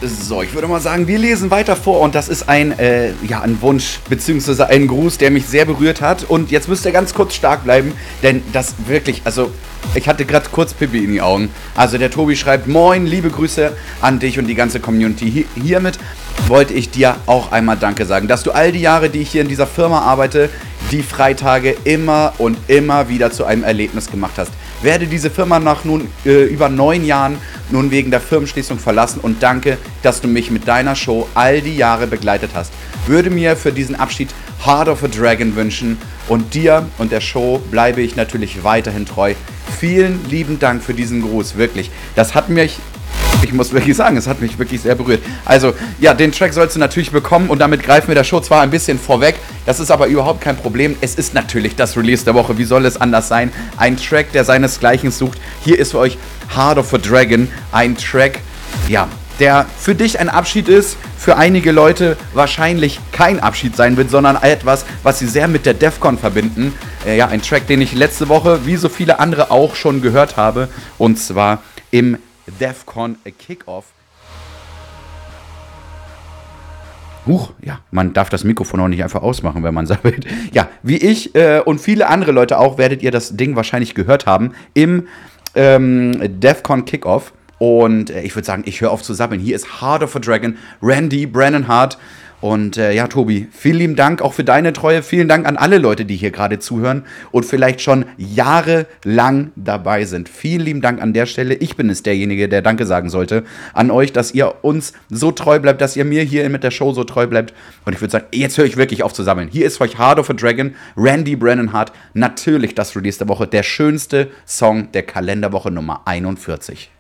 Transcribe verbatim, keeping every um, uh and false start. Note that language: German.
So, ich würde mal sagen, wir lesen weiter vor und das ist ein, äh, ja, ein Wunsch bzw. ein Gruß, der mich sehr berührt hat. Und jetzt müsst ihr ganz kurz stark bleiben, denn das wirklich, also ich hatte gerade kurz Pipi in die Augen. Also der Tobi schreibt, moin, liebe Grüße an dich und die ganze Community. Hiermit wollte ich dir auch einmal Danke sagen, dass du all die Jahre, die ich hier in dieser Firma arbeite, die Freitage immer und immer wieder zu einem Erlebnis gemacht hast. Werde diese Firma nach nun äh, über neun Jahren nun wegen der Firmenschließung verlassen und danke, dass du mich mit deiner Show all die Jahre begleitet hast. Würde mir für diesen Abschied Heart of a Dragon wünschen und dir und der Show bleibe ich natürlich weiterhin treu. Vielen lieben Dank für diesen Gruß, wirklich. Das hat mich... Ich muss wirklich sagen, es hat mich wirklich sehr berührt. Also, ja, den Track sollst du natürlich bekommen und damit greifen wir der Show zwar ein bisschen vorweg, das ist aber überhaupt kein Problem. Es ist natürlich das Release der Woche, wie soll es anders sein? Ein Track, der seinesgleichen sucht. Hier ist für euch Heart of a Dragon, ein Track, ja, der für dich ein Abschied ist, für einige Leute wahrscheinlich kein Abschied sein wird, sondern etwas, was sie sehr mit der DEFCON verbinden. Äh, ja, ein Track, den ich letzte Woche, wie so viele andere auch schon gehört habe, und zwar im DEFCON Kickoff. Huch, ja, man darf das Mikrofon auch nicht einfach ausmachen, wenn man sabbelt. Ja, wie ich äh, und viele andere Leute auch, werdet ihr das Ding wahrscheinlich gehört haben im ähm, DEFCON Kickoff. Und äh, ich würde sagen, ich höre auf zu sabbeln. Hier ist Heart of a Dragon, Randy, Brandon Hart. Und äh, ja, Tobi, vielen lieben Dank auch für deine Treue. Vielen Dank an alle Leute, die hier gerade zuhören und vielleicht schon jahrelang dabei sind. Vielen lieben Dank an der Stelle. Ich bin es derjenige, der Danke sagen sollte an euch, dass ihr uns so treu bleibt, dass ihr mir hier mit der Show so treu bleibt. Und ich würde sagen, jetzt höre ich wirklich auf zu sammeln. Hier ist für euch Heart of a Dragon, Randy Brandon Hart. Natürlich das Release der Woche, der schönste Song der Kalenderwoche Nummer einundvierzig.